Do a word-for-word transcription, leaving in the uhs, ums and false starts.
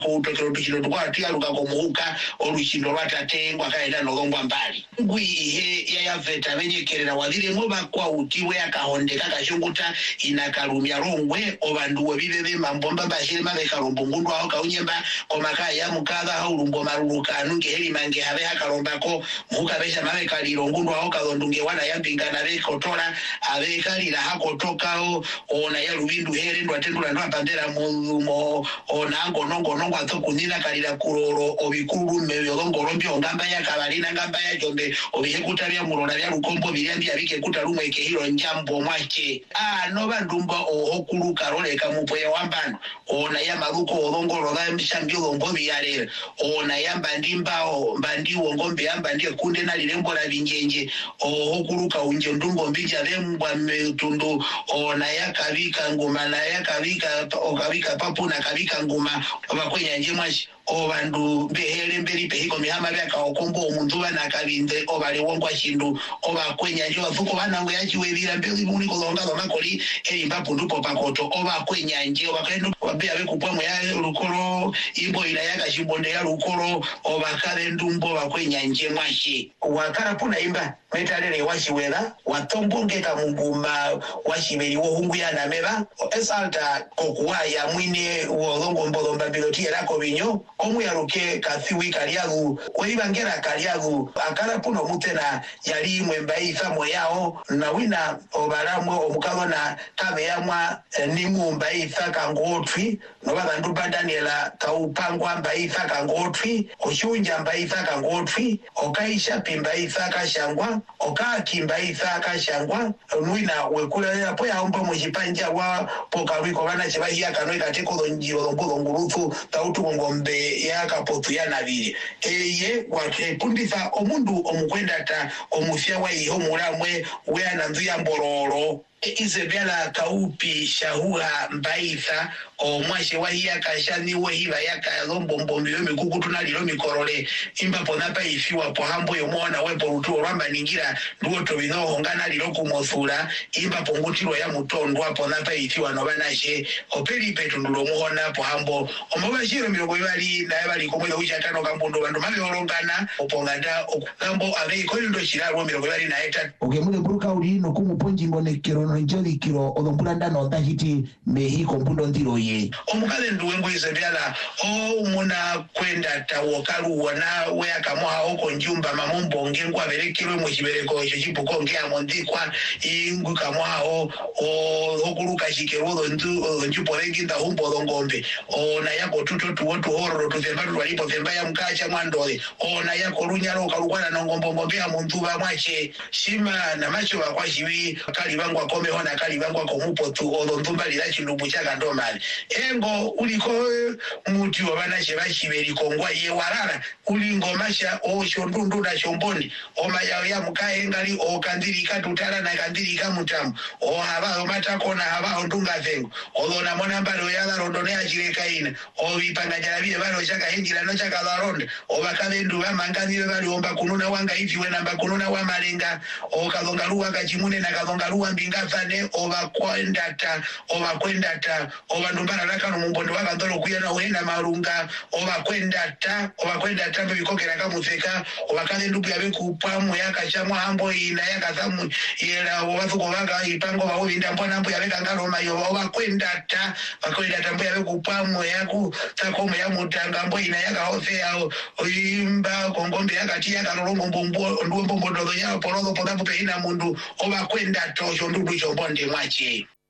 kutokero tuchino tukwatia lukakomuka oluchindo lwatatengwa kaenda nolongwa mbali ngwi ihe ya yaveta benyekerera wadire ngoba kwa utiwe yakahondeka kashunguta inakalumya rongwe obanduwe bibebe mambomba bashire mabe karombo ngundu aho kaunyemba komaka ya mukadha aho lumbo maruluka nunge heli mange habe hakalombako muka besha mabe kaliro ngundu aho kalondunge wana yambingana be kotora abe kalira hakotokao ona ya lubindu here ndo atendula ndo bandera mu mo ona ngo nongo nongo atokunina kalira kuroro obikuru meyolongo mbyo ngamba ya kabalina ngamba ya jombe obihekuta bya murona bya lukombo biryambya bikekuta rumwe kehiro njambo mwache ah no bandumba okuluka roleka mupoye wambano ona ya maruko olongoro ga mshambyo ngombi yale ona ya mbandimba o mbandiwo ngombe yamba ndiye kunde na lilembo la binjenje okuluka unje ndumbo mbija lembwa metundu ona ya kabika nguma na ya kabika okabika papu na kabika nguma abakwenya nje mwashi obandu behele mbeli pehiko mihama byaka okombo omuntu bana kabinde obali wongwa chindu obakwenya nje bafuko bana ngo yachiwebira mbeli muni kolonga makoli elimba pundupo pakoto obakwenya nje obakendo obya bekupwa mu ya lukolo imbo ila yaka chibonde ya lukolo obakale ndumbo bakwenya nje mwashi wakara puna imba metalele washiwela watombongeka munguma washibeli wo hungu ya nameba esalta kokuwa ya mwine wolongo mbolomba biloti elako binyo omu yaruke kathiwi kaliagu welibangera kaliagu akala puno mutena yali mwemba ifamo yao na wina obaramwe omukalo na kabe yamwa eh, nimumba ifaka ngotwi no babandu badaniela kaupangwa mba ifaka ngotwi oshunja mba ifaka ngotwi okaisha pimba ifaka shangwa okakimba ifaka shangwa wina wekula yapo yaomba mujipanja wa pokawiko bana chebahia kanwe kateko njiro nguruthu tautu ngombe yaka potu ya nabiri eye wake pundisa omundu omukwenda ta omufya wa iho muramwe we ananzuya mbororo Isabella kaupi shahuha mbaitha o mwashe wahia kashani wehiva yaka lombo mbombi weme kukutuna lilo mikorole imba ponapa ifiwa po hambo yomona wepo utu oramba ningira duoto vinoho ngana lilo kumothula imba pongutiro ya mutondwa ponapa ifiwa nobanashe opeli petu ndulo muhona po hambo omobashiro milogo yali na yabali kumwele uchatano kambundo bandu mabe orongana oponganda okambo avei koli ndo shirarwo milogo yali na eta okemule buruka uli no kumuponji ngonekero njoli kiro odompulanda no dahiti mehiko mpundo ndiro ye omukale nduwengo Isabella o muna kwenda tawokalu wana we akamoha oko njumba mamombo ngengwa berekiro mu kibereko cyo kipuko nge amondikwa ingu kamoha o okuluka shikerodo ndu njupo renginda humbo ngombe ona yako tuto tuwotu horo tuzembatu walipo zemba ya mkacha mwandole ona yako lunyalo kalukwana na ngombo ngombe ya muntuba mwache shima na macho bakwa shiwi kali bangwa kome hona kali bangwa ko mupotu olontumba lila chindubu chaka ndomali engo uliko muti wabana chebashibeli kongwa ye warara ulingo masha o shondundu na shomboni o maya ya mukae ngali o kandirika tutala na kandirika mutamu o haba o matako na haba ondunga vengo olona mona mbalo yala rondone ajireka ina o bipanga jarabiye balo chaka henjira no chaka laronde o bakalendu bamangani bali omba kununa wanga hivi wena mba kununa wa malenga o kalongaluwa kachimune na kalongaluwa mbinga fane oba kwenda ta oba kwenda ta oba ndumbara nakano mumbondo wakandolo kuyana wena marunga oba kwenda ta oba kwenda ta bikokera kamuzeka oba kale ndubu yabe kupamu yakachamwa hambo ina yakazamu yera obazuko banga ipango bawinda mbona mbo yabe kangalo mayo oba kwenda ta bakwenda ta mbo yabe kupamu yaku takomo ya mutanga mbo ina yakahose yao oyimba kongombe yakati yakalolongo mbombo nduwe mbombo ndo ya polodo podapo peina mundu oba kwenda to ndubu chombonde mwache